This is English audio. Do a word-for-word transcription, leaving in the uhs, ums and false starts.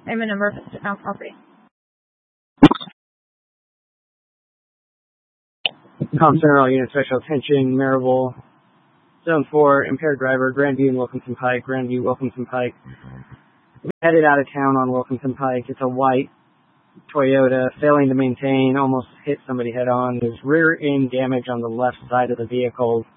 I'm in emergency to town property. Com Center, all units, special attention, Maryville, Zone four, impaired driver, Grandview and Wilkinson Pike, Grandview, Wilkinson Pike. Headed out of town on Wilkinson Pike. It's a white Toyota, failing to maintain, almost hit somebody head on. There's rear end damage on the left side of the vehicle.